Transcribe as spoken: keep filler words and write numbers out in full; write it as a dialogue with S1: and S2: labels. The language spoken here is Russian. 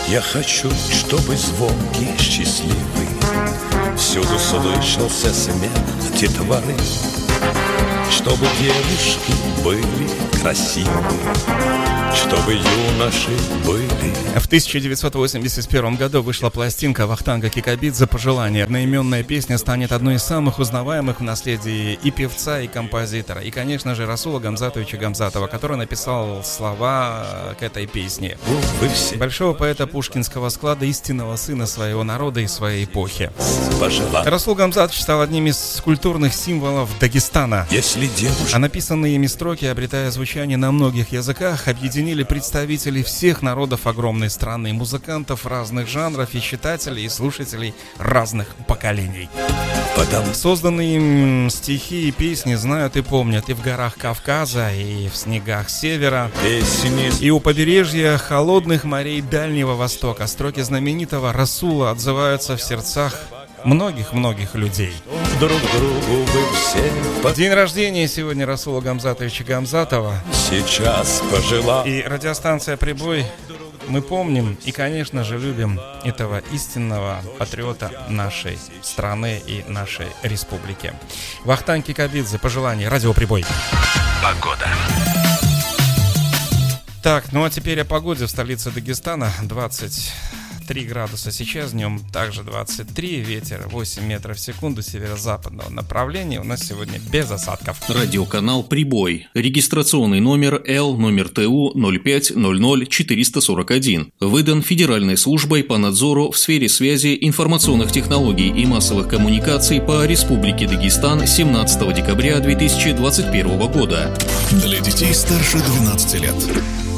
S1: Я хочу, чтобы звонкий, счастливый всюду слышался смех детворы, чтобы девушки были красивы, чтобы юноши были.
S2: В тысяча девятьсот восемьдесят первом году вышла пластинка Вахтанга Кикабидзе «Пожелание». Одноименная песня станет одной из самых узнаваемых в наследии и певца, и композитора. И, конечно же, Расула Гамзатовича Гамзатова, который написал слова к этой песне. Большого поэта пушкинского склада, истинного сына своего народа и своей эпохи. Пожелание. Расул Гамзатович стал одним из культурных символов Дагестана.
S1: Если девушка...
S2: А написанные ими строки, обретая звучание на многих языках, объединили представителей всех народов огромной страны, музыкантов разных жанров и читателей и слушателей разных поколений.
S1: Потому...
S2: Созданные им стихи и песни знают и помнят и в горах Кавказа, и в снегах севера,
S1: Песни...
S2: и у побережья холодных морей Дальнего Востока. Строки знаменитого Расула отзываются в сердцах многих-многих людей.
S1: Друг другу вы все...
S2: День рождения сегодня Расула Гамзатовича Гамзатова.
S1: Сейчас пожелал.
S2: И радиостанция «Прибой». Мы помним и, конечно же, любим этого истинного патриота нашей страны и нашей республики. Вахтанг Кикабидзе, «Пожелание», радио «Прибой».
S1: Погода.
S2: Так, ну а теперь о погоде в столице Дагестана. двадцать три градуса сейчас, днем также двадцать три, ветер восемь метров в секунду северо-западного направления. У нас сегодня без осадков.
S3: Радиоканал «Прибой». Регистрационный номер Л, номер ТУ ноль пять ноль ноль четыреста сорок один. Выдан Федеральной службой по надзору в сфере связи, информационных технологий и массовых коммуникаций по Республике Дагестан семнадцатого декабря две тысячи двадцать первого года.
S4: Для детей старше двенадцати лет.